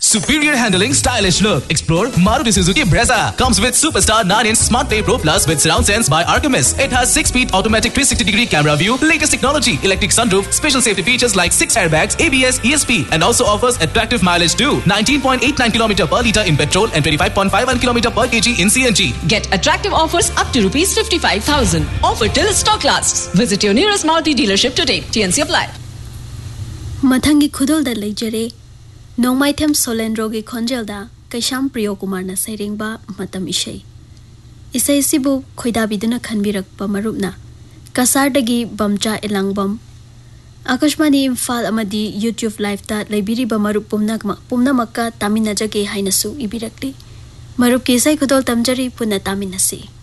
Superior handling, stylish look. Explore Maruti Suzuki Brezza. Comes with Superstar 9-inch Smart Play Pro Plus with surround sense by Archimist. It has 6-speed automatic 360-degree camera view, latest technology, electric sunroof, special safety features like 6 airbags, ABS, ESP, and also offers attractive mileage too. 19.89 km per litre in petrol and 25.51 km per kg in CNG. Get attractive offers up to rupees 55,000. Offer till stock lasts. Visit your nearest Maruti dealership today. TNC apply. Mathangi khudol da leijare. Nongmaithem Solenrogi Konjelda, Kaisham Priyo Kumarna Sairingba, Matam Ishay. Isay Sibu, Koidabiduna Kanbirak Bamarupna, Kasardagi Bamcha Elangbam. Akashmani Imphal Amadi YouTube Live ta Libiri Bamarup Pumnamaka Taminajake Hainasu Ibirakti. Marup Kisai Kudol Tamjari Puna Taminasi.